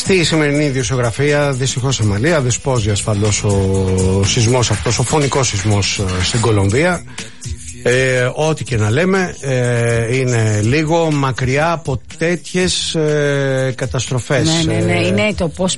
Στη σημερινή ιδιοσιογραφία, δυστυχώς Αμαλία, δεσπόζει ασφαλώς ο σεισμός αυτός, ο φωνικός σεισμός στην Κολομβία. Ό,τι και να λέμε, είναι λίγο μακριά από τέτοιες καταστροφές. Ναι, είναι το πώς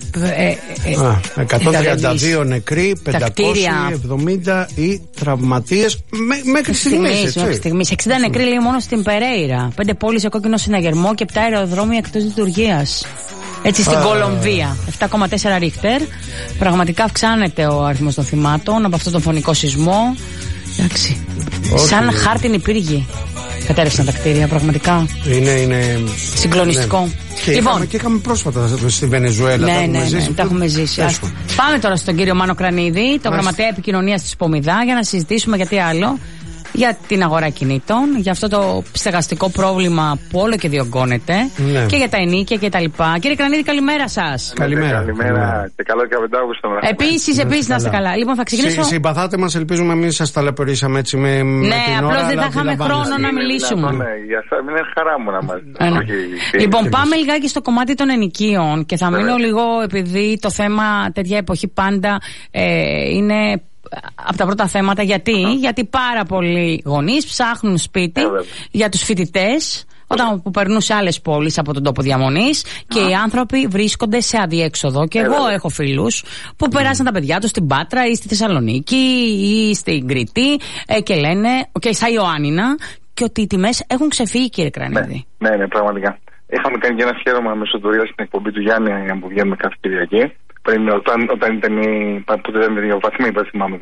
132 νεκροί, 570 οι τραυματίες μέχρι στιγμής. 60 νεκροί λέει μόνο στην Περέιρα, 5 πόλεις σε κόκκινο συναγερμό και 7 αεροδρόμια εκτός λειτουργίας. Έτσι στην Κολομβία, 7,4 Ρίχτερ. Πραγματικά αυξάνεται ο αριθμός των θυμάτων από αυτόν τον φωνικό σεισμό. Εντάξει. Σαν χάρτινη πύργη κατέρευσαν τα κτίρια, πραγματικά. Είναι συγκλονιστικό. Ναι. Λοιπόν, και είχαμε πρόσφατα στη Βενεζουέλα. Τα έχουμε ζήσει. Πάμε τώρα στον κύριο Μάνο Κρανίδη, το γραμματέα επικοινωνίας της Πομιδά, για να συζητήσουμε γιατί άλλο. Για την αγορά κινήτων, για αυτό το στεγαστικό πρόβλημα που όλο και διωγγώνεται, και για τα ενίκια και τα λοιπά. Κύριε Κρανίδη, καλημέρα σας. Καλημέρα και καλό και Αυγούστο. Επίσης, να είστε καλά. Λοιπόν, θα ξεκινήσω. Συμπαθάτε μας, ελπίζουμε εμείς σας ταλαιπωρήσαμε έτσι με την ώρα. Απλώς δεν θα είχαμε χρόνο να μιλήσουμε. Για σας είναι χαρά μου να μας. Λοιπόν, πάμε λιγάκι στο κομμάτι των ενοικίων και θα μείνω λίγο, επειδή το θέμα τέτοια εποχή πάντα είναι από τα πρώτα θέματα. Γιατί πάρα πολλοί γονείς ψάχνουν σπίτι για τους φοιτητές που περνούν σε άλλες πόλεις από τον τόπο διαμονής και οι άνθρωποι βρίσκονται σε αδιέξοδο. Και εγώ έχω φίλους που περάσαν τα παιδιά τους στην Πάτρα ή στη Θεσσαλονίκη ή στην Κρήτη και λένε, και στα Ιωάννινα, και ότι οι τιμές έχουν ξεφύγει, κύριε Κρανίδη. Ναι, πραγματικά. Είχαμε κάνει και ένα σχέδιο μεσοτουρία στην εκπομπή του Γιάννη που βγαίνουμε κάθε Κυριακή. Όταν ήταν η βαθμοί, δεν θυμάμαι,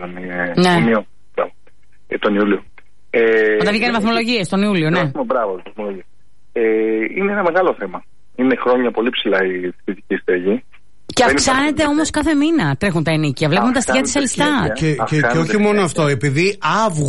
τον Ιούλιο. Όταν βγήκαν βαθμολογίες τον Ιούλιο, ναι. Μπράβο, βαθμολογίες. Είναι ένα μεγάλο θέμα. Είναι χρόνια πολύ ψηλά η φοιτητική στέγη. Και αυξάνεται όμως κάθε μήνα. Τρέχουν τα ενίκια. Βλέπουμε τα στοιχεία της Ελστάτ. Και όχι μόνο αυτό, επειδή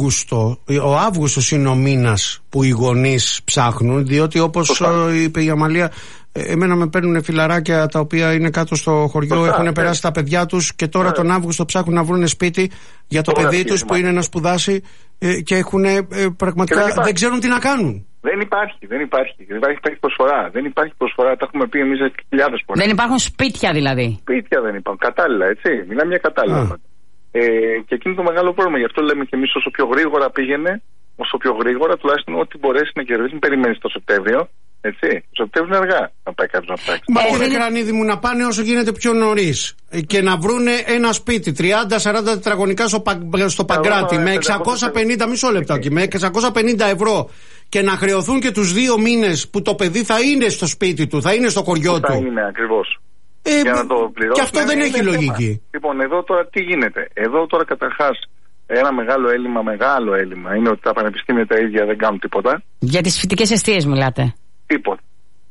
ο Αύγουστος είναι ο μήνας που οι γονείς ψάχνουν, διότι όπως είπε η Αμαλία, εμένα με παίρνουν φιλαράκια τα οποία είναι κάτω στο χωριό, έχουν περάσει τα παιδιά τους και τώρα τον Αύγουστο ψάχνουν να βρουν σπίτι για το παιδί τους που είναι να σπουδάσει και έχουν πραγματικά δεν ξέρουν τι να κάνουν. Δεν υπάρχει προσφορά. Δεν υπάρχει προσφορά. Τα έχουμε πει εμείς χιλιάδες φορές. Δεν υπάρχουν σπίτια δηλαδή. Σπίτια δεν υπάρχουν. Κατάλληλα, έτσι. Μιλάμε για κατάλληλα. Και εκείνο το μεγάλο πρόβλημα. Γι' αυτό λέμε και εμείς όσο πιο γρήγορα πήγαινε, όσο πιο γρήγορα τουλάχιστον ό,τι μπορέσει να κερδίσει. Μην περιμένει το Σεπτέμβριο. Έτσι. Το Σεπτέμβριο είναι αργά να πάει κάποιος να ψάξει. Μα κύριε Κρανίδη μου, να πάνε όσο γίνεται πιο νωρίς και να βρούνε ένα σπίτι 30-40 τετραγωνικά στο Παγκράτη με 650, μισό λεπτό εκεί, με 650 ευρώ και να χρεωθούν και τους 2 μήνες που το παιδί θα είναι στο σπίτι του, θα είναι στο χωριό του. Θα είναι ακριβώς. Για να το πληρώσουν. Και αυτό δεν έχει λογική. Λοιπόν, εδώ τώρα τι γίνεται. Εδώ τώρα καταρχάς ένα μεγάλο έλλειμμα είναι ότι τα πανεπιστήμια τα ίδια δεν κάνουν τίποτα. Για τις φοιτικές εστίες μιλάτε. Τίποτα.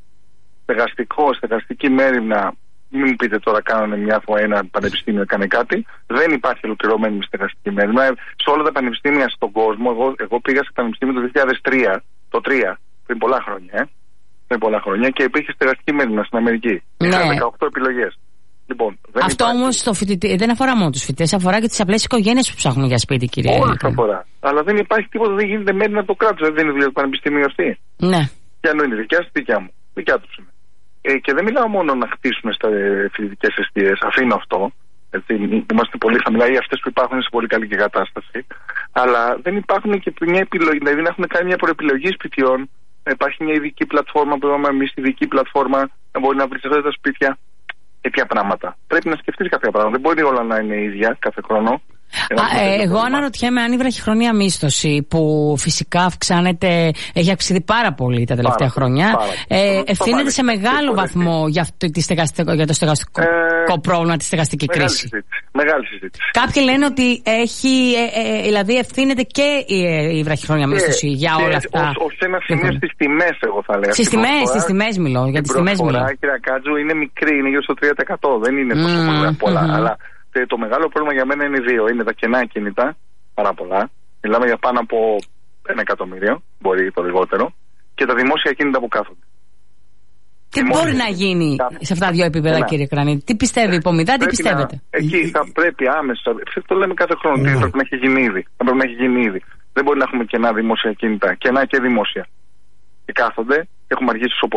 Στεγαστική μέρημνα, μην πείτε τώρα κάνανε ένα πανεπιστήμιο έκανε κάτι. Δεν υπάρχει ολοκληρωμένη στεγαστική μέρημνα. Σε όλα τα πανεπιστήμια στον κόσμο, εγώ πήγα σε πανεπιστήμιο το 2003, το 3, πριν πολλά χρόνια, και υπήρχε στεγαστική μέρημνα στην Αμερική. Είχα 18 επιλογές. Λοιπόν, αυτό όμως δεν αφορά μόνο τους φοιτητές, αφορά και τις απλές οικογένειες που ψάχνουν για σπίτι, κύριε. Όλους αφορά. Αλλά δεν υπάρχει τίποτα, δεν γίνεται μέρημνα από το κράτος. Δεν είναι δουλειά του πανεπιστήμιου αυτή. Ναι. Και αν είναι δικιά σου, δικιά μου. Δικιά τους είναι. Και δεν μιλάω μόνο να χτίσουμε στα φοιτητικές εστίες, αφήνω αυτό. Έτσι, είμαστε πολύ χαμηλά ή αυτές που υπάρχουν σε πολύ καλή κατάσταση. Αλλά δεν υπάρχουν και μια επιλογή, δηλαδή δεν έχουν κάνει μια προεπιλογή σπιτιών. Να υπάρχει μια ειδική πλατφόρμα που είπαμε εμείς, ειδική πλατφόρμα, να μπορεί να βρει αυτά τα σπίτια. Τέτοια πράγματα. Πρέπει να σκεφτείς κάποια πράγματα. Δεν μπορεί όλα να είναι ίδια κάθε χρόνο. Εγώ αναρωτιέμαι αν η βραχυχρονία μίστοση, που φυσικά έχει αυξηθεί πάρα πολύ τα τελευταία χρόνια, ευθύνεται σε μεγάλο βαθμό για το στεγαστικό πρόβλημα, τη στεγαστική κρίση. Μεγάλη συζήτηση. Κάποιοι λένε ότι δηλαδή ευθύνεται και η βραχυχρονία μίστοση για όλα αυτά. Ως ένα σημείο στις τιμές, εγώ θα λέω. Στις τιμές μιλώ. Για τις τιμές μιλώ. Η κυρία Κάτζου είναι μικρή, είναι γύρω στο 3%. Δεν είναι τόσο πολλά. Αλλά το μεγάλο πρόβλημα για μένα είναι 2. Είναι τα κενά κινητά, πάρα πολλά. Μιλάμε για πάνω από 1 εκατομμύριο, μπορεί το λιγότερο, και τα δημόσια κίνητα που κάθονται. Τι μπορεί να γίνει σε αυτά τα 2 επίπεδα, κύριε Κρανίδη? Τι πιστεύει η Πομιδά, τι πιστεύετε? Εκεί θα πρέπει άμεσα. Το λέμε κάθε χρόνο. Τι πρέπει να έχει γίνει ήδη. Δεν μπορεί να έχουμε κενά δημόσια κίνητα. Κενά και δημόσια. Και κάθονται, έχουμε αργήσει τόσο πολύ.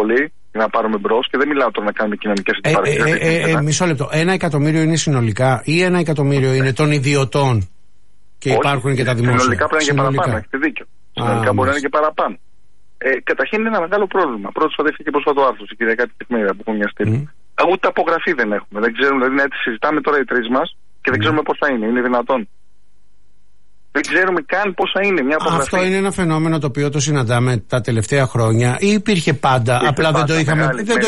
για να πάρουμε μπρος, και δεν μιλάω τώρα να κάνουμε κοινωνικές αντιπαραθέσεις. Μισό λεπτό. 1 εκατομμύριο είναι συνολικά ή 1 εκατομμύριο είναι των ιδιωτών και όχι, υπάρχουν και τα δημόσια? Συνολικά πρέπει να είναι και παραπάνω, έχετε δίκιο. Συνολικά μπορεί να είναι και παραπάνω. Καταρχήν είναι ένα μεγάλο πρόβλημα. Πρώτος φαντεύτηκε και πρόσφατο άρθρο στην Κυριακάτικη Εφημερίδα που έχουν μια στήλη. Ούτε απογραφή δεν έχουμε. Δεν ξέρουμε, δηλαδή συζητάμε τώρα οι τρεις μας και δεν ξέρουμε πώς θα είναι. Είναι δυνατόν? Δεν ξέρουμε καν πώς θα είναι μια απογραφή. Αυτό είναι ένα φαινόμενο το οποίο το συναντάμε τα τελευταία χρόνια ή υπήρχε πάντα? Απλά δεν το είχαμε.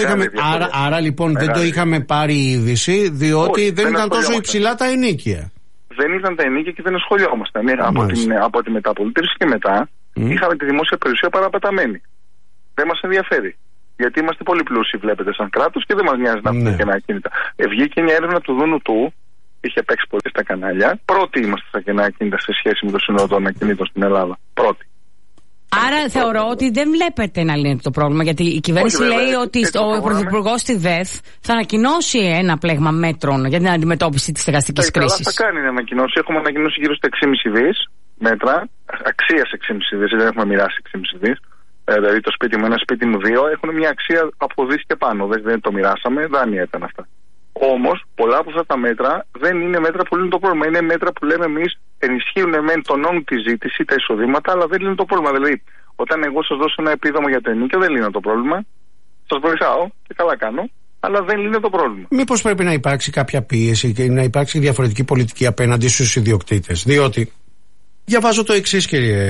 Άρα λοιπόν δεν το είχαμε πάρει είδηση, διότι δεν ήταν τόσο υψηλά τα ενίκια. Δεν ήταν τα ενίκια και δεν ασχολιόμασταν. Από τη μεταπολίτευση και μετά είχαμε τη δημόσια περιουσία παραπαταμένη. Δεν μας ενδιαφέρει. Γιατί είμαστε πολύ πλούσιοι, βλέπετε, σαν κράτος, και δεν μας νοιάζει να πούμε κενά ακίνητα. Βγήκε μια έρευνα του Δούνου του, είχε παίξει πολύ στα κανάλια. Πρώτοι είμαστε στα κενά ακίνητα σε σχέση με το σύνολο των ακινήτων στην Ελλάδα. Πρώτοι. Άρα θεωρώ ότι δεν βλέπετε να λύνεται το πρόβλημα, γιατί η κυβέρνηση λέει ότι ο Πρωθυπουργός στη ΔΕΘ θα ανακοινώσει ένα πλέγμα μέτρων για την αντιμετώπιση της στεγαστικής κρίσης. Θα κάνει να ανακοινώσει. Έχουμε ανακοινώσει γύρω στα 6,5 δις μέτρα, αξίας 6,5 δις, δεν έχουμε μοιράσει 6,5 δις. Δηλαδή το σπίτι μου, ένα σπίτι μου 2, έχουν μια αξία από δις και πάνω. Δεν το μοιράσαμε, δάνεια ήταν αυτά. Όμως, πολλά από αυτά τα μέτρα δεν είναι μέτρα που λύνουν το πρόβλημα. Είναι μέτρα που λέμε εμείς ενισχύουν τονώνουν τη ζήτηση, τα εισοδήματα, αλλά δεν λύνουν το πρόβλημα. Δηλαδή, όταν εγώ σας δώσω ένα επίδομα για το ενίκιο, δεν λύνω το πρόβλημα. Σας βοηθάω και καλά κάνω, αλλά δεν λύνω το πρόβλημα. Μήπως πρέπει να υπάρξει κάποια πίεση και να υπάρξει διαφορετική πολιτική απέναντι στους ιδιοκτήτες? Διότι διαβάζω το εξής,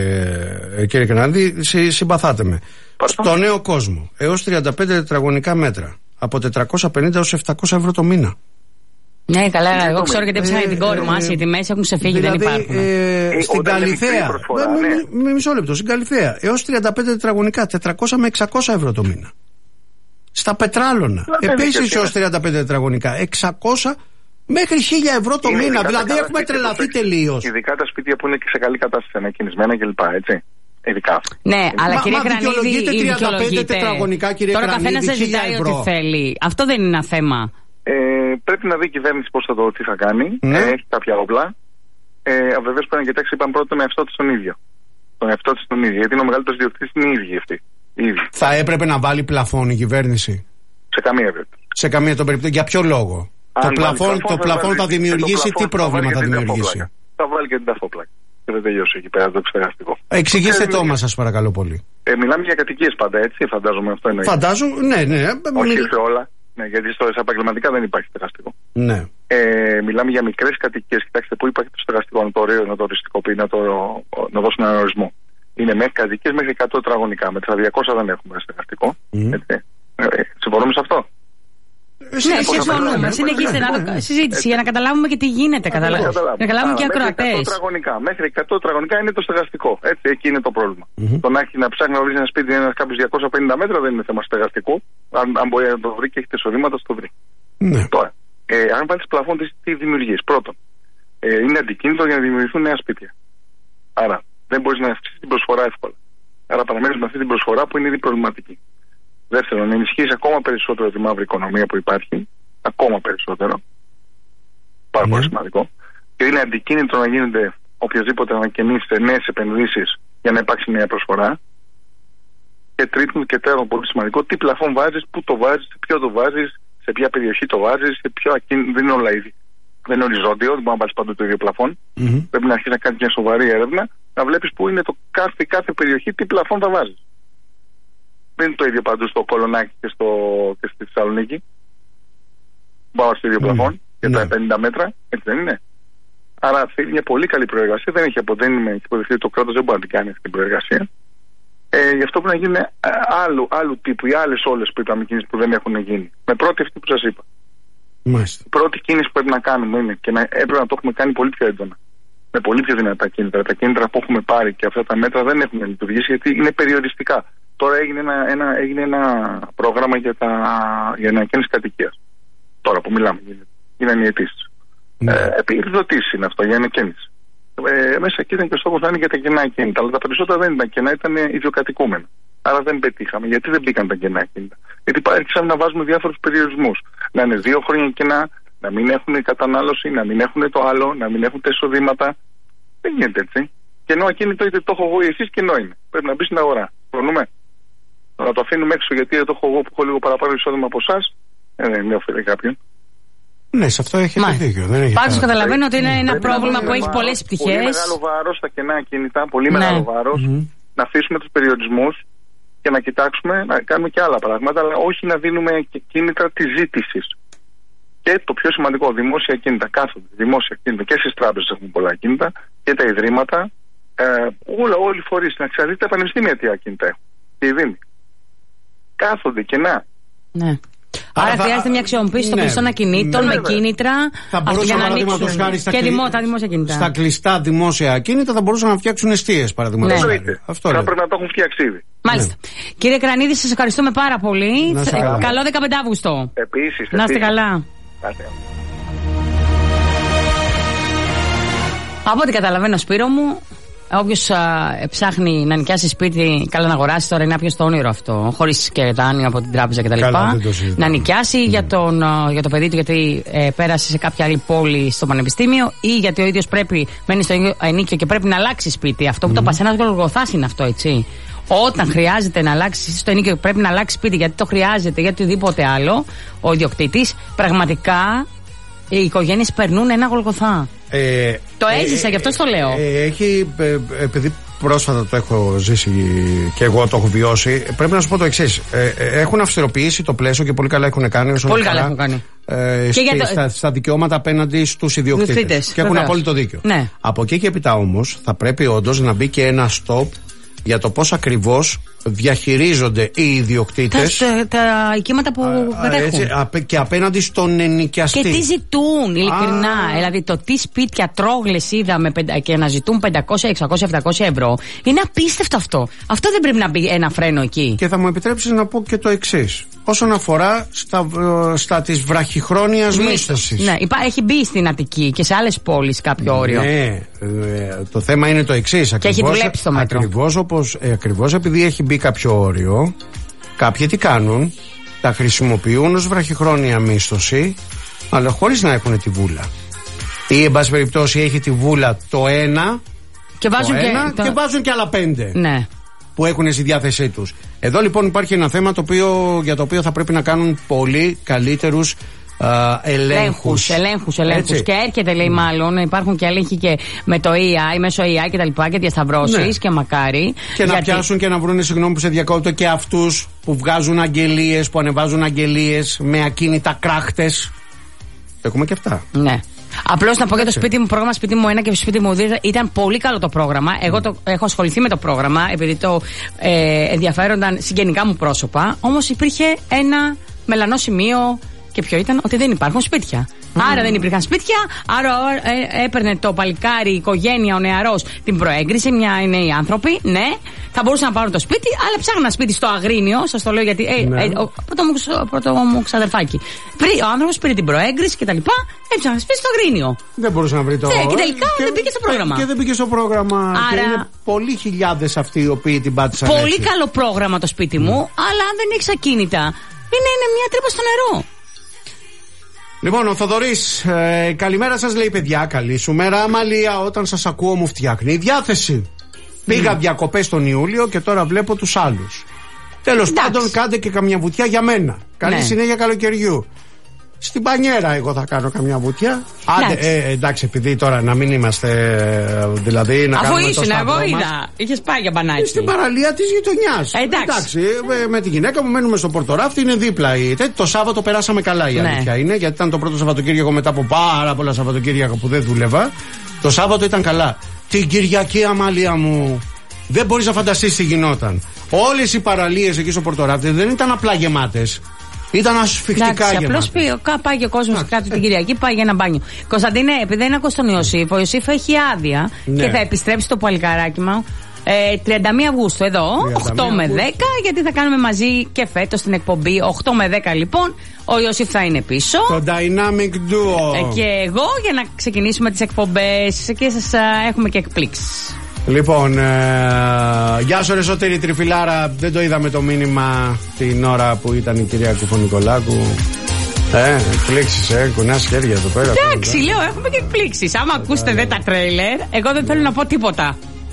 κύριε Κανάνδη, συμπαθάτε με. Στο νέο κόσμο, έως 35 τετραγωνικά μέτρα, από 450 έως 700 ευρώ το μήνα. Ναι, καλά, εγώ ξέρω γιατί έψαχνα την κόρη μας, οι τιμές έχουν ξεφύγει, δηλαδή, δεν υπάρχουν. Στην Καλιθέα, μισό λεπτό, στην Καλιθέα, έως 35 τετραγωνικά, 400 με 600 ευρώ το μήνα. Στα Πετράλωνα, επίσης έως 35 τετραγωνικά, 600 μέχρι 1.000 ευρώ το μήνα. Δηλαδή έχουμε τρελαθεί τελείως. Ειδικά τα σπίτια που είναι και σε καλή κατάσταση, ανακοινισμένα κλπ. Έτσι. Ειδικά. Ναι, αλλά κύριε Κρανίδη, 35 τετραγωνικά, κύριε Κρανίδη, τώρα καθένας δεν ζητάει ό,τι θέλει. Αυτό δεν είναι ένα θέμα. Πρέπει να δει η κυβέρνηση πώς θα τι θα κάνει. Έχει κάποια όπλα. Βεβαίως πρέπει να κοιτάξει, είπαμε πρώτα, τον εαυτό της τον ίδιο. Τον εαυτό της τον ίδιο. Γιατί είναι ο μεγαλύτερος ιδιοκτήτης, είναι οι ίδιοι αυτοί. Θα έπρεπε να βάλει πλαφόν η κυβέρνηση? Σε καμία περίπτωση. Σε καμία περίπτωση. Για ποιο λόγο? Το πλαφόν θα δημιουργήσει τι πρόβλημα θα δημιουργήσει? Θα βάλει και την ταφόπλακα. Και δεν τελειώσει εκεί πέρα το εξεργαστικό. Εξηγήστε το μας, σας παρακαλώ πολύ. Μιλάμε για κατοικίες πάντα, έτσι, φαντάζομαι αυτό εννοεί. Φαντάζομαι, ναι. Όχι σε όλα. Ναι, γιατί στα επαγγελματικά δεν υπάρχει στεγαστικό. Ναι. Μιλάμε για μικρές κατοικίες. Κοιτάξτε, πού υπάρχει το στεγαστικό, να το οριστικοποιεί, να δώσει έναν ορισμό. Είναι μέχρι κατοικίες μέχρι 100 τετραγωνικά. Με 300 δεν έχουμε στεγαστικό. Συμφωνούμε σε αυτό? Ναι, συμφωνούμε. Συνεχίστε να συζήτηση για να καταλάβουμε και τι γίνεται. Να καταλάβουμε και ακροατές. Μέχρι 100 τετραγωνικά είναι το στεγαστικό. Έτσι, εκεί είναι το πρόβλημα. Το να ψάχνει να βρει ένα σπίτι κάποιους 250 μέτρα δεν είναι θέμα στεγαστικού. Αν μπορεί να το βρει και έχει τα εισοδήματα, το βρει. Τώρα, αν βάλει πλαφόν, τι δημιουργεί? Πρώτον, είναι αντικίνητο για να δημιουργηθούν νέα σπίτια. Άρα, δεν μπορεί να αυξήσει την προσφορά εύκολα. Άρα, παραμένει με αυτή την προσφορά που είναι ήδη προβληματική. Δεύτερον, να ενισχύσει ακόμα περισσότερο τη μαύρη οικονομία που υπάρχει. Ακόμα περισσότερο. Πάρα πολύ σημαντικό. Και είναι αντικίνητρο να γίνονται οποιασδήποτε ανακαινήσεις σε νέες επενδύσεις για να υπάρξει νέα προσφορά. Και τρίτον και τέταρτον, πολύ σημαντικό, τι πλαφόν βάζεις, πού το βάζεις, σε ποιο το βάζεις, σε ποια περιοχή το βάζεις, σε ποιο ακίνητο. Δεν είναι όλα ίδια. Δεν είναι οριζόντιο, δεν μπορεί να βάλεις παντού το ίδιο πλαφόν. Πρέπει να αρχίσει να κάνει μια σοβαρή έρευνα, να βλέπεις πού είναι το κάθε περιοχή, τι πλαφόν θα βάζεις. Δεν είναι το ίδιο παντού στο Κολονάκι και στη Θεσσαλονίκη. Πάω στο ίδιο πλαφόν για τα 50 μέτρα, έτσι δεν είναι? Άρα θέλει μια πολύ καλή προεργασία. Δεν έχει υποδεχθεί το κράτος, δεν μπορεί να την κάνει αυτή την προεργασία. Γι' αυτό πρέπει να γίνει άλλου τύπου ή άλλες όλες που είπαμε κινήσεις που δεν έχουν γίνει. Με πρώτη αυτή που σας είπα. Η πρώτη κίνηση που πρέπει να κάνουμε είναι και έπρεπε να το έχουμε κάνει πολύ πιο έντονα. Με πολύ πιο δυνατά κίνητρα. Τα κίνητρα που έχουμε πάρει και αυτά τα μέτρα δεν έχουν λειτουργήσει γιατί είναι περιοριστικά. Τώρα έγινε ένα πρόγραμμα για ανακαίνιση κατοικίας. Τώρα που μιλάμε, γίνανε οι αιτήσεις. Επιδοτήσεις είναι αυτό για ανακαίνιση. Μέσα εκεί ήταν και ο στόχος να είναι για τα κενά ακίνητα. Αλλά τα περισσότερα δεν ήταν κενά, ήταν ιδιοκατοικούμενα. Άρα δεν πετύχαμε. Γιατί δεν μπήκαν τα κενά ακίνητα? Γιατί άρχισαμε να βάζουμε διάφορους περιορισμούς. Να είναι 2 χρόνια κενά, να μην έχουν κατανάλωση, να μην έχουν το άλλο, να μην έχουν τα εισοδήματα. Δεν γίνεται έτσι. Κενό ακίνητο είτε το έχω εγώ ή εσείς, κενό είναι. Πρέπει να μπει στην αγορά. Προνούμε. να το αφήνουμε έξω γιατί το έχω εγώ που έχω λίγο παραπάνω εισόδημα από εσάς, δεν ωφελεί κάποιον. Ναι, σε αυτό έχετε δίκιο. Πάντως καταλαβαίνω ότι είναι ένα πρόβλημα που έχει πολλές πτυχές. Πολύ μεγάλο βάρος στα κενά κινητά, πολύ μεγάλο βάρος. Να αφήσουμε τους περιορισμούς και να κοιτάξουμε να κάνουμε και άλλα πράγματα, αλλά όχι να δίνουμε κίνητρα της ζήτησης. Και το πιο σημαντικό, δημόσια κίνητα, κάθονται δημόσια κίνητα και στις τράπεζες έχουν πολλά κίνητα και τα ιδρύματα. Όλοι οι φορείς, να ξέρετε τα πανεπιστήμια τι ακίνητα έχουν. Και οι δήμοι. Κάθονται κενά. Ναι. Άρα χρειάζεται μια αξιοποίηση των κλειστών ακινήτων με κίνητρα. Θα μπορούσαν παραδείγματος χάρη τα δημόσια κίνητα. Στα κλειστά δημόσια ακίνητα θα μπορούσαν να φτιάξουν εστίες παραδείγματος χάρη. Αυτό θα πρέπει να το έχουν φτιάξει ήδη. Μάλιστα. Κύριε Κρανίδη, σας ευχαριστούμε πάρα πολύ. Καλό 15 Αύγουστο. Επίσης. Να είστε καλά. Από ό,τι καταλαβαίνω, Σπύρο μου, όποιος ψάχνει να νοικιάσει σπίτι, καλά να αγοράσει, τώρα είναι άπιος το όνειρο αυτό, χωρίς και δάνειο από την τράπεζα κτλ. Να νοικιάσει για το παιδί του, γιατί πέρασε σε κάποια άλλη πόλη στο πανεπιστήμιο, ή γιατί ο ίδιος μένει στο ενίκιο και πρέπει να αλλάξει σπίτι. Αυτό που το πας ένας Γολγοθάς είναι αυτό, έτσι. Όταν χρειάζεται να αλλάξει στο ενίκιο, πρέπει να αλλάξει σπίτι γιατί το χρειάζεται, γιατί οτιδήποτε άλλο, ο ιδιοκτήτης, πραγματικά οι οικογένειες περνούν ένα Γολγοθά. Το έζησα, γι' αυτό το λέω. Επειδή πρόσφατα το έχω ζήσει και εγώ το έχω βιώσει, πρέπει να σου πω το εξής. Έχουν αυστηροποιήσει το πλαίσιο και πολύ καλά έχουν κάνει. Πολύ καλά έχουν κάνει. Στα δικαιώματα απέναντι στους ιδιοκτήτες. Και έχουν απόλυτο δίκιο. Ναι. Από εκεί και έπειτα όμως θα πρέπει όντως να μπει και ένα stop για το πώς ακριβώς διαχειρίζονται οι ιδιοκτήτες τα οικήματα που κατέχουν. Και απέναντι στον ενοικιαστή. Και τι ζητούν, ειλικρινά. Δηλαδή το τι σπίτια τρόγλες είδαμε και να ζητούν 500, 600, 700 ευρώ. Είναι απίστευτο αυτό. Αυτό δεν πρέπει να μπει ένα φρένο εκεί. Και θα μου επιτρέψεις να πω και το εξής. Όσον αφορά στα της βραχυχρόνιας μίσθωσης. Ναι, έχει μπει στην Αττική και σε άλλες πόλεις κάποιο όριο. Ναι, το θέμα είναι το εξής. Και έχει δουλέψει το μέτρο. Ακριβώς επειδή έχει μπει κάποιο όριο, κάποιοι τι κάνουν, τα χρησιμοποιούν ως βραχυχρόνια μίσθωση, αλλά χωρίς να έχουν τη βούλα. Ή εν πάση περιπτώσει έχει τη βούλα το ένα και βάζουν και άλλα 5. Ναι. Που έχουν στη διάθεσή τους. Εδώ λοιπόν υπάρχει ένα θέμα για το οποίο θα πρέπει να κάνουν πολύ καλύτερους ελέγχους. Και έρχεται, λέει, μάλλον υπάρχουν και έλεγχοι και με το EI, μέσω EI και τα λοιπά, και διασταυρώσεις, και μακάρι. Και να πιάσουν και να βρουν, συγγνώμη που σε διακόπτω, και αυτούς που βγάζουν αγγελίες, που ανεβάζουν αγγελίες με ακίνητα κράχτες. Έχουμε και αυτά. Ναι. Απλώς να πω για το σπίτι μου, πρόγραμμα σπίτι μου 1 και σπίτι μου 2 ήταν πολύ καλό το πρόγραμμα. Εγώ έχω ασχοληθεί με το πρόγραμμα επειδή το ενδιαφέρονταν συγγενικά μου πρόσωπα. Όμως υπήρχε ένα μελανό σημείο. Και ποιο ήταν? Ότι δεν υπάρχουν σπίτια. Άρα δεν υπήρχαν σπίτια, άρα έπαιρνε το παλικάρι, η οικογένεια, ο νεαρός την προέγκριση, οι νέοι άνθρωποι, ναι, θα μπορούσαν να πάρουν το σπίτι, αλλά ψάχναν σπίτι στο Αγρίνιο, σας το λέω γιατί. Πρώτο μου ξαδερφάκι. Ο άνθρωπος πήρε την προέγκριση και τα λοιπά, έψαχνε σπίτι στο Αγρίνιο. Δεν μπορούσε να βρει το. Και τελικά δεν μπήκε στο πρόγραμμα. Και δεν μπήκε στο πρόγραμμα. Άρα, και είναι πολλοί χιλιάδες αυτοί οι οποίοι την πάτησαν. Πολύ καλό πρόγραμμα το σπίτι μου, αλλά αν δεν έχεις ακίνητα, είναι μια τρύπα στο νερό. Λοιπόν, ο Θοδωρής, καλημέρα σας, λέει, παιδιά. Καλή σου μέρα, Αμαλία. Όταν σας ακούω μου φτιάχνει η διάθεση. Πήγα διακοπές τον Ιούλιο και τώρα βλέπω τους άλλους. Τέλος πάντων, κάντε και καμιά βουτιά για μένα. Καλή συνέχεια καλοκαιριού. Στην Πανιέρα εγώ θα κάνω καμιά βουτιά. Εντάξει, επειδή τώρα να μην είμαστε. Δηλαδή να αφού ήσουν, εγώ είδα. Είχες πάει για μπανάκι. Στην παραλία της γειτονιάς. Εντάξει, με τη γυναίκα μου μένουμε στο Πορτοράφτη, είναι δίπλα. Το Σάββατο περάσαμε καλά, η αλήθεια είναι, γιατί ήταν το πρώτο Σαββατοκύριακο μετά από πάρα πολλά Σαββατοκύριακα που δεν δούλευα. Το Σάββατο ήταν καλά. Την Κυριακή, Αμαλία μου, δεν μπορείς να φανταστείς τι γινόταν. Όλες οι παραλίες εκεί στο Πορτοράφτη δεν ήταν απλά γεμάτες. Ήταν ασφιχτικά γεμάτες. Απλώς πάει και ο κόσμος κάτω την Κυριακή, πάει για ένα μπάνιο. Κωνσταντίνε, επειδή δεν ακούω τον Ιωσήφ, ο Ιωσήφ έχει άδεια και θα επιστρέψει το παλικαράκι μου 31 Αυγούστου εδώ, 8 με 10, γιατί θα κάνουμε μαζί και φέτος την εκπομπή. 8 με 10 λοιπόν, ο Ιωσήφ θα είναι πίσω. Το Dynamic Duo. Και εγώ για να ξεκινήσουμε τις εκπομπές και σας έχουμε και εκπλήξεις. Λοιπόν, γεια σου ρε Σωτήρη Τριφυλάρα. Δεν το είδαμε το μήνυμα την ώρα που ήταν η κυρία Κουφονικολάκου. Εκπλήξεις, κουνάς χέρια εδώ πέρα. Εντάξει, λέω, έχουμε και εκπλήξεις. Άμα ακούσετε τα τρέιλερ, εγώ δεν θέλω να πω τίποτα.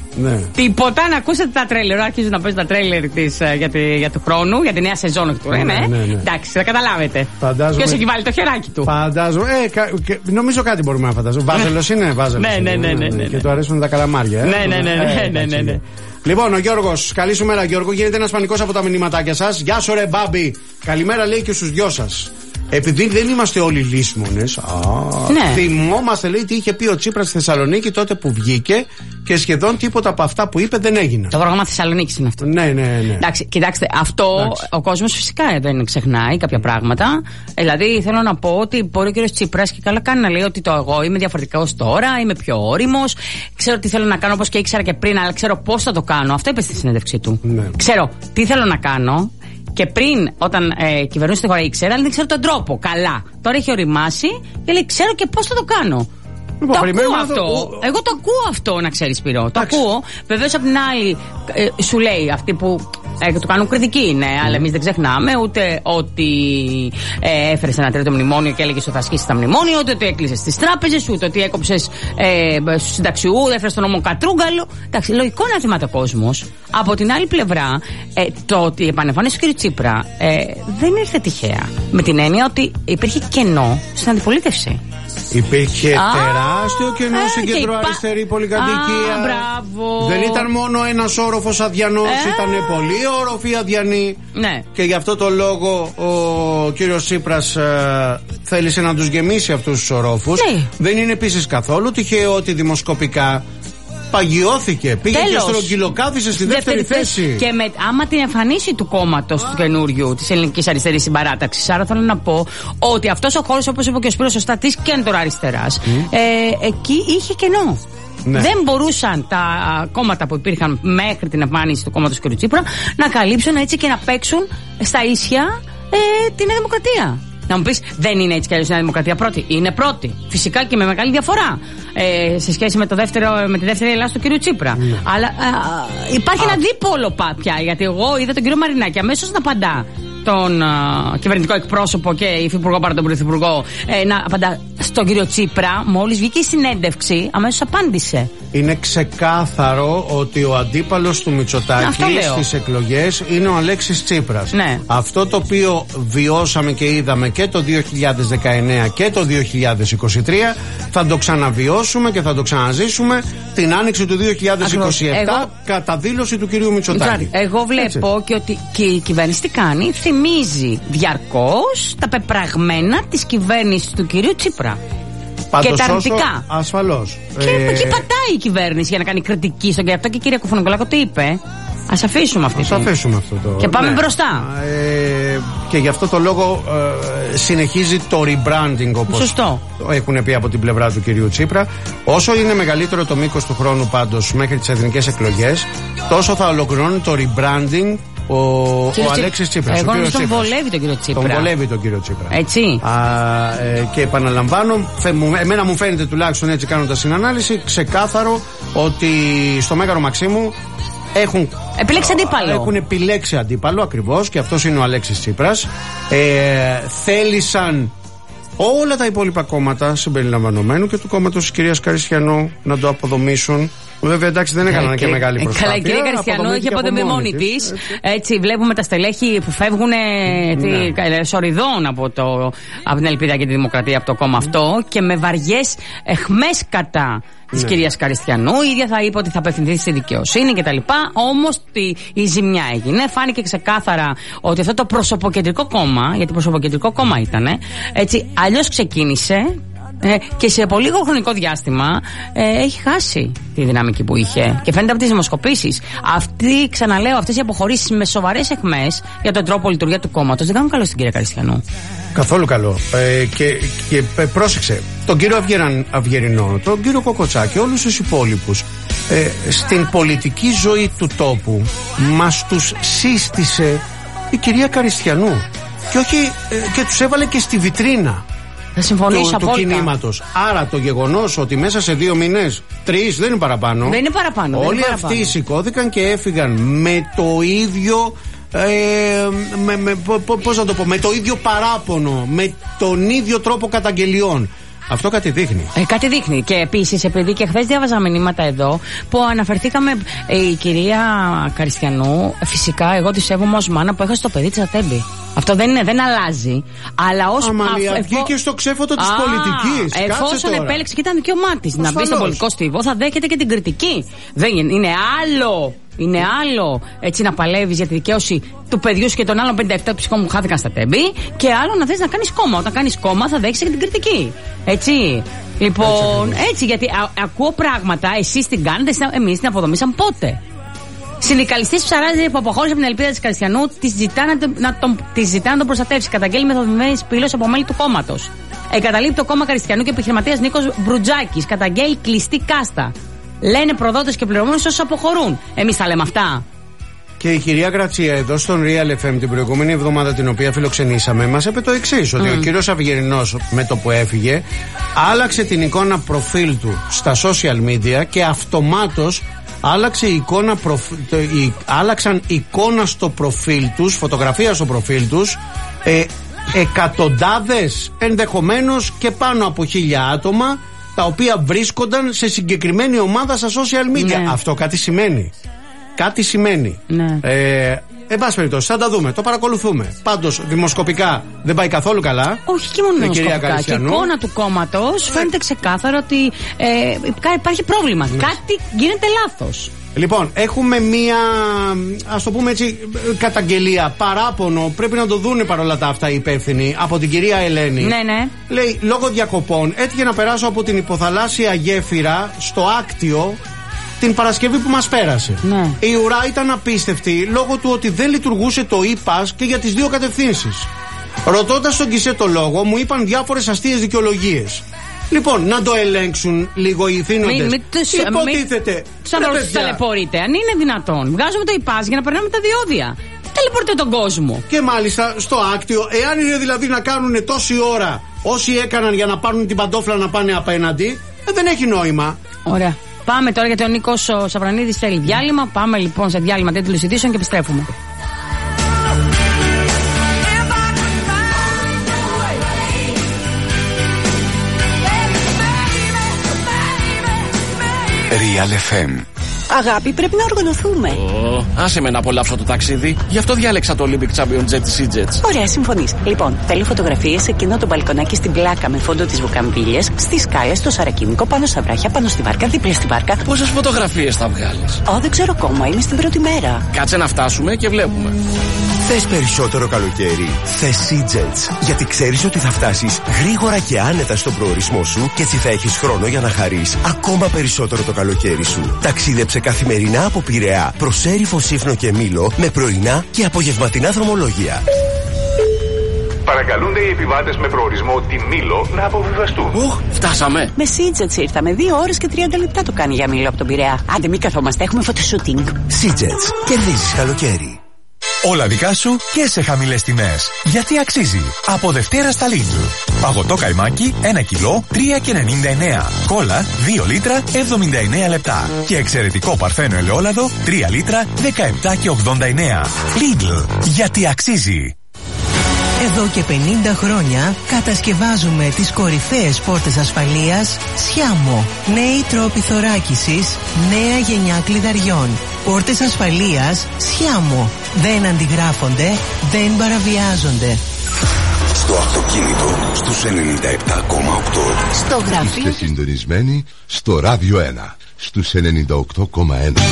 Ναι. Τίποτα, να ακούσετε τα τρέλερ. Αρχίζουν να παίζουν τα τρέλερ για του χρόνου, για τη νέα σεζόν του. Ναι. Εντάξει, θα καταλάβετε. Ποιος έχει βάλει το χεράκι του. Φαντάζομαι. Νομίζω κάτι μπορούμε να φαντάζομαι. Βάζελος είναι, Βάζελος. Ναι. Και του αρέσουν τα καλαμάρια. Ναι. Λοιπόν, ο Γιώργος, καλή σου μέρα, Γιώργο. Γίνεται ένας πανικός από τα μηνύματάκια σας. Γεια σου, ρε Μπάμπη. Καλημέρα, λέει και στους δυο σας. Επειδή δεν είμαστε όλοι λύσμονες, θυμόμαστε, λέει, τι είχε πει ο Τσίπρας στη Θεσσαλονίκη τότε που βγήκε και σχεδόν τίποτα από αυτά που είπε δεν έγινε. Το πρόγραμμα Θεσσαλονίκης είναι αυτό. Ναι. Εντάξει, κοιτάξτε, αυτό ο κόσμος φυσικά δεν ξεχνάει κάποια πράγματα. Δηλαδή, θέλω να πω ότι μπορεί ο κύριος Τσίπρας και καλά κάνει να λέει ότι εγώ είμαι διαφορετικός τώρα, είμαι πιο όριμος, ξέρω τι θέλω να κάνω όπως και ήξερα και πριν, αλλά ξέρω πώς θα το κάνω. Αυτό είπε στη συνέντευξή του. Ναι. Ξέρω τι θέλω να κάνω. Και πριν, όταν κυβερνούσε τη χώρα, ήξερα, αλλά δεν ξέρω τον τρόπο. Καλά. Τώρα έχει οριμάσει και λέει: ξέρω και πώς θα το κάνω. Το ακούω αυτό. Εγώ το ακούω αυτό, να ξέρεις, Σπύρο. Το ακούω. Βεβαίως, απ' την άλλη, σου λέει αυτοί που του κάνουν κριτική, ναι, αλλά εμείς δεν ξεχνάμε ούτε ότι έφερε ένα τρίτο μνημόνιο και έλεγε ότι θα ασκήσει τα μνημόνια, ούτε ότι έκλεισε τις τράπεζες, ούτε ότι έκοψε στους συνταξιού, έφερε τον νόμο Κατρούγκαλο. Εντάξει, λογικό να θυμάται ο κόσμος. Από την άλλη πλευρά, το ότι επανεμφανίστηκε ο κ. Τσίπρα δεν ήρθε τυχαία. Με την έννοια ότι υπήρχε κενό στην αντιπολίτευση. Υπήρχε τεράστιο κενό στην κεντροαριστερή πολυκατοικία. Μπράβο. Δεν ήταν μόνο ένας όροφος αδιανός, ήταν πολλοί όροφοι αδιανοί. Ναι. Και γι' αυτό το λόγο ο κύριος Τσίπρας θέλησε να τους γεμίσει αυτούς τους ορόφους. Ναι. Δεν είναι επίσης καθόλου τυχαίο ότι δημοσκοπικά παγιώθηκε. Πήγε και στρογγυλοκάθισε στη δεύτερη θέση. Και άμα την εμφανίση του κόμματος του καινούριου, της Ελληνικής Αριστερής Συμπαράταξης. Άρα θέλω να πω ότι αυτός ο χώρος, όπως είπε και ο Σπύρος σωστά, της κέντρο-αριστεράς, εκεί είχε κενό. Ναι. Δεν μπορούσαν τα κόμματα που υπήρχαν μέχρι την εμφάνιση του κόμματος κ. Τσίπρα να καλύψουν έτσι και να παίξουν στα ίσια τη Νέα Δημοκρατία. Να μου πεις, δεν είναι έτσι κι αλλιώς η Νέα Δημοκρατία πρώτη. Είναι πρώτη. Φυσικά και με μεγάλη διαφορά σε σχέση με τη δεύτερη Ελλάδα του κ. Τσίπρα. Αλλά υπάρχει ένα δίπολο πια. Γιατί εγώ είδα τον κ. Μαρινάκη αμέσως να απαντά τον κυβερνητικό εκπρόσωπο και υφυπουργό παρά τον πρωθυπουργό να απαντά στον κύριο Τσίπρα. Μόλις βγήκε η συνέντευξη, αμέσως απάντησε. Είναι ξεκάθαρο ότι ο αντίπαλος του Μητσοτάκη στις εκλογές είναι ο Αλέξης Τσίπρας. Ναι. Αυτό το οποίο βιώσαμε και είδαμε και το 2019 και το 2023 θα το ξαναβιώσουμε και θα το ξαναζήσουμε την άνοιξη του 2027 κατά δήλωση του κυρίου Μητσοτάκη. Εγώ βλέπω και ότι και η κυβέρνηση τι κάνει, θυμίζει διαρκώς τα πεπραγμένα της κυβέρνησης του κυρίου Τσίπρα. Πάντως, και τα αρνητικά. Ασφαλώς. Και εκεί πατάει η κυβέρνηση για να κάνει κριτική στον αυτό και η κυρία Κουφουνικολάκο τι είπε. Ας αφήσουμε αυτό. Και πάμε μπροστά. Και γι' αυτό το λόγο συνεχίζει το rebranding, όπως έχουν πει από την πλευρά του κυρίου Τσίπρα. Όσο είναι μεγαλύτερο το μήκος του χρόνου πάντως μέχρι τις εθνικές εκλογές, τόσο θα ολοκληρώνει το rebranding ο Αλέξης Τσίπρας. Εγώ νομίζω τον βολεύει τον κύριο Τσίπρα. Τον βολεύει τον κύριο Τσίπρα. Έτσι. Και επαναλαμβάνω, εμένα μου φαίνεται τουλάχιστον έτσι κάνοντας συνανάλυση, ξεκάθαρο ότι στο Μέγαρο Μαξίμου έχουν επιλέξει αντίπαλο ακριβώς, και αυτός είναι ο Αλέξης Τσίπρας. Θέλησαν όλα τα υπόλοιπα κόμματα συμπεριλαμβανομένου και του κόμματος της κυρίας Καριστιανού να το αποδομήσουν. Βέβαια, εντάξει, δεν έκαναν και μεγάλη προσπάθεια. Καλά, η κυρία Καριστιανού έχει αποδομεί μόνη της. Έτσι, βλέπουμε τα στελέχη που φεύγουν σοριδών από την Ελπίδα και τη Δημοκρατία, από το κόμμα αυτό, και με βαριές εχμές κατά της κυρίας Καριστιανού. Η ίδια θα είπε ότι θα απευθυνθεί στη δικαιοσύνη κτλ. Όμως η ζημιά έγινε. Φάνηκε ξεκάθαρα ότι αυτό το προσωποκεντρικό κόμμα, γιατί προσωποκεντρικό κόμμα ήταν, έτσι, αλλιώς ξεκίνησε. Και σε πολύ λίγο χρονικό διάστημα έχει χάσει τη δυναμική που είχε. Και φαίνεται από τις δημοσκοπήσεις. Ξαναλέω, αυτές οι αποχωρήσεις με σοβαρές αιχμές για τον τρόπο λειτουργία του κόμματος δεν κάνουν καλό στην κυρία Καριστιανού. Καθόλου καλό. Και πρόσεξε, τον κύριο Αυγερινό, τον κύριο Κοκοτσάκη, όλους τους υπόλοιπους, στην πολιτική ζωή του τόπου μας τους σύστησε η κυρία Καριστιανού. Και όχι, και τους έβαλε και στη βιτρίνα του κινήματος. Άρα το γεγονός ότι μέσα σε 2 μήνες, 3 δεν είναι παραπάνω. Δεν είναι παραπάνω. Όλοι αυτοί σηκώθηκαν και έφυγαν με το ίδιο. Πώς να το πω, με το ίδιο παράπονο, με τον ίδιο τρόπο καταγγελιών. Αυτό κάτι δείχνει. Κάτι δείχνει. Και επίσης, επειδή και χθες διάβαζα μηνύματα εδώ που αναφερθήκαμε, η κυρία Καριστιανού, φυσικά εγώ τη σέβομαι ως μάνα που έχασε το παιδί της Ατέμπη. Αυτό δεν αλλάζει. Αλλά ως Αμαλία, βγήκε στο ξέφωτο της πολιτικής. Εφόσον επέλεξε και ήταν δικαίωμά της να μπει στον πολιτικό στίβο, θα δέχεται και την κριτική. Δεν είναι άλλο. Είναι άλλο έτσι να παλεύεις για τη δικαίωση του παιδιού σου και των άλλων 57 ψυχών που χάθηκαν στα Τέμπη, και άλλο να θες να κάνεις κόμμα. Όταν κάνεις κόμμα θα δέχεσαι και την κριτική. Έτσι. Λοιπόν, έτσι, γιατί ακούω πράγματα, εσείς την κάνετε, εμείς την αποδομήσαμε πότε. Συνδικαλιστής Ψαράζη που αποχώρησε από την Ελπίδα της Καριστιανού, της ζητά να τον προστατεύσει. Καταγγέλει μεθοδομένη σπήλωση από μέλη του κόμματος. Εγκαταλείπει το κόμμα Καριστιανού και επιχειρηματίας Νίκος Μπρουτζάκης. Καταγγέλει κλειστή κάστα. Λένε προδότες και πληρωμόνες όσους αποχωρούν. Εμείς τα λέμε αυτά. Και η κυρία Γρατσία εδώ στον Real FM την προηγούμενη εβδομάδα, την οποία φιλοξενήσαμε, μας είπε το εξής: ότι ο κύριος Αυγερινός με το που έφυγε άλλαξε την εικόνα προφίλ του στα social media και αυτομάτως άλλαξαν εικόνα στο προφίλ τους, φωτογραφία στο προφίλ τους, εκατοντάδες, ενδεχομένως και πάνω από 1.000 άτομα, τα οποία βρίσκονταν σε συγκεκριμένη ομάδα στα social media. Ναι. Αυτό κάτι σημαίνει. Κάτι σημαίνει. Ναι. Εν πάση περιπτώσει, θα τα δούμε, το παρακολουθούμε. Πάντως, δημοσκοπικά δεν πάει καθόλου καλά. Όχι, και μόνο δημοσκοπικά. Και η εικόνα του κόμματος φαίνεται ξεκάθαρο ότι υπάρχει πρόβλημα. Κάτι γίνεται λάθος. Λοιπόν, έχουμε μία, ας το πούμε έτσι, καταγγελία, παράπονο, πρέπει να το δούνε παρόλα τα αυτά οι υπεύθυνοι, από την κυρία Ελένη. Ναι. Λέει, λόγω διακοπών έτυχε να περάσω από την υποθαλάσσια γέφυρα στο Άκτιο την Παρασκευή που μας πέρασε. Ναι. Η ουρά ήταν απίστευτη λόγω του ότι δεν λειτουργούσε το e-pass και για τις δύο κατευθύνσεις. Ρωτώντας τον Κισέ το λόγο, μου είπαν διάφορες αστείες δικαιολογίες. Λοιπόν, να το ελέγξουν λίγο οι ηθήνοντες. Υποτίθεται. Σαν να ταλαιπωρείτε, αν είναι δυνατόν. Βγάζουμε το e-pass για να περνάμε τα διόδια. Ταλαιπωρείτε τον κόσμο. Και μάλιστα στο Άκτιο, εάν είναι δηλαδή να κάνουν τόση ώρα όσοι έκαναν για να πάρουν την παντόφλα να πάνε απέναντι, δεν έχει νόημα. Ωραία. Πάμε τώρα, γιατί ο Νίκος Σαβρανίδης θέλει διάλειμμα. Πάμε λοιπόν σε διάλειμμα τέτοιων ειδήσεων και επιστρέφουμε. Real FM. Αγάπη, πρέπει να οργανωθούμε. Άσε με να απολαύσω το ταξίδι. Γι' αυτό διάλεξα το Olympic Champion Jet της EasyJet. Ωραία, συμφωνείς. Λοιπόν, θέλω φωτογραφίες σε εκείνο το μπαλκονάκι στην πλάκα με φόντο τις βουκαμβίλιες, στις σκάλες, στο Σαρακίνικο, πάνω στα βράχια, πάνω στη βάρκα, δίπλα στη βάρκα. Πόσες φωτογραφίες θα βγάλεις? Δεν ξέρω ακόμα, είμαι στην πρώτη μέρα. Κάτσε να φτάσουμε και βλέπουμε. Θες περισσότερο καλοκαίρι? Θες EasyJet. Γιατί ξέρεις ότι θα φτάσεις γρήγορα και άνετα στον προορισμό σου και έτσι θα έχεις χρόνο για να χαρείς ακόμα περισσότερο το καλοκαίρι σου. Ταξίδεψε καθημερινά από Πειραιά προς Έριφο, Σύφνο και Μήλο με πρωινά και απογευματινά δρομολόγια. Παρακαλούνται οι επιβάτες με προορισμό τη Μήλο να αποβιβαστούν. Φτάσαμε. Με EasyJet ήρθαμε. 2 ώρες και 30 λεπτά το κάνει για Μήλο από τον Πειραιά. Άντε, μην καθόμαστε, έχουμε φωτοσούτινγκ. EasyJet. Κερδίζεις καλοκαίρι. Όλα δικά σου και σε χαμηλές τιμές. Γιατί αξίζει. Από Δευτέρα στα Lidl. Παγωτό καϊμάκι 1 κιλό 3,99. Κόλλα 2 λίτρα 79 λεπτά. Και εξαιρετικό παρθένο ελαιόλαδο 3 λίτρα 17,89. Lidl. Γιατί αξίζει. Εδώ και 50 χρόνια κατασκευάζουμε τις κορυφαίες πόρτες ασφαλείας Σιάμο. Νέοι τρόποι θωράκισης, νέα γενιά κλειδαριών. Πόρτες ασφαλείας Σιάμο. Δεν αντιγράφονται, δεν παραβιάζονται. Στο αυτοκίνητο στους 97,8. Στο γραφείο. Είστε συντονισμένοι στο Ράδιο 1 στους 98,1.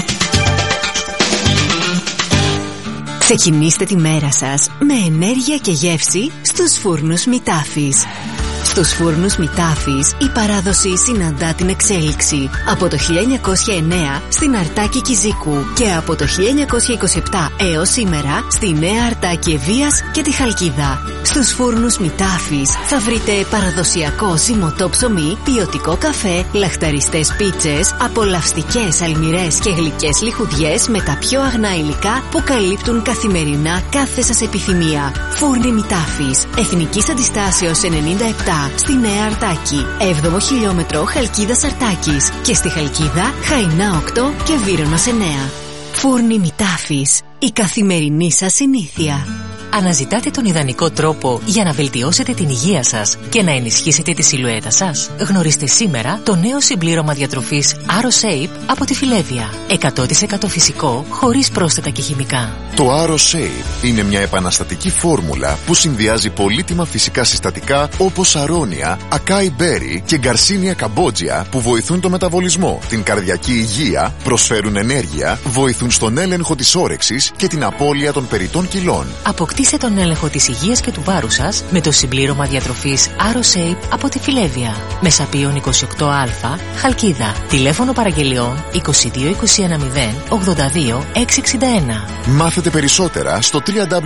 Ξεκινήστε τη μέρα σας με ενέργεια και γεύση στους φούρνους Μητάφης. Στους φούρνους Μητάφης η παράδοση συναντά την εξέλιξη. Από το 1909 στην Αρτάκη Κιζίκου και από το 1927 έως σήμερα στη Νέα Αρτάκη Ευβοίας και τη Χαλκίδα. Στους φούρνους Μητάφης θα βρείτε παραδοσιακό ζυμωτό ψωμί, ποιοτικό καφέ, λαχταριστές πίτσες, απολαυστικές αλμυρές και γλυκές λιχουδιές με τα πιο αγνά υλικά που καλύπτουν καθημερινά κάθε σας επιθυμία. Φούρνοι Μητάφης, Εθνικής Αντιστάσεως 97 στη Νέα Αρτάκη, 7ο χιλιόμετρο Χαλκίδας Αρτάκης και στη Χαλκίδα Χαϊνά 8 και Βύρωνος 9. Φούρνοι Μητάφης, η καθημερινή σας συνήθεια. Αναζητάτε τον ιδανικό τρόπο για να βελτιώσετε την υγεία σας και να ενισχύσετε τη σιλουέτα σας? Γνωρίστε σήμερα το νέο συμπλήρωμα διατροφής AroShape από τη Φιλέβια. 100% φυσικό, χωρίς πρόσθετα και χημικά. Το AroShape είναι μια επαναστατική φόρμουλα που συνδυάζει πολύτιμα φυσικά συστατικά όπως αρώνια, ακάι μπέρι και γκαρσίνια καμπότζια που βοηθούν το μεταβολισμό, την καρδιακή υγεία, προσφέρουν ενέργεια, βοηθούν στον έλεγχο της όρεξης και την απώλεια των περιττών κιλών. Αποκτήστε τον έλεγχο της υγείας και του βάρους σας με το συμπλήρωμα διατροφής AroShape από τη Φιλέβια. Μεσαπίων 28α, Χαλκίδα. Τηλέφωνο παραγγελιών 22 210 82 661. Μάθετε περισσότερα στο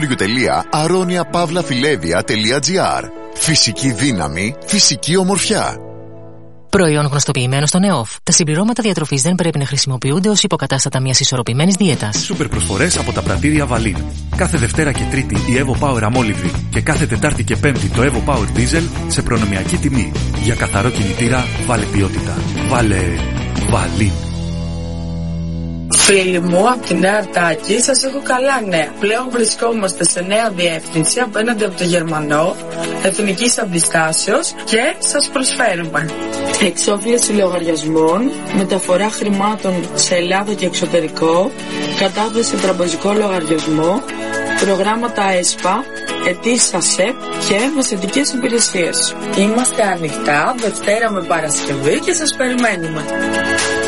www.aroniapavlafilevia.gr. Φυσική δύναμη, φυσική ομορφιά. Προϊόν γνωστοποιημένο στο ΕΟΦ. Τα συμπληρώματα διατροφής δεν πρέπει να χρησιμοποιούνται ως υποκατάστατα μιας ισορροπημένης δίαιτας. Σούπερ προσφορές από τα πρατήρια Βαλίν. Κάθε Δευτέρα και Τρίτη η Evo Power αμόλυβδη και κάθε Τετάρτη και Πέμπτη το Evo Power Diesel σε προνομιακή τιμή. Για καθαρό κινητήρα, βάλε ποιότητα. Βάλε Βαλίν. Φίλοι μου, από τη Νέα Αρτάκη σας έχω καλά νέα. Πλέον βρισκόμαστε σε νέα διεύθυνση απέναντι από το Γερμανό, εθνικής αντιστάσεως και σας προσφέρουμε εξόφληση λογαριασμών, μεταφορά χρημάτων σε Ελλάδα και εξωτερικό, κατάθεση τραπεζικό λογαριασμό, προγράμματα ΕΣΠΑ, αιτήσεις ΑΣΕΠ και μεσαιτικές υπηρεσίες. Είμαστε ανοιχτά Δευτέρα με Παρασκευή και σας περιμένουμε.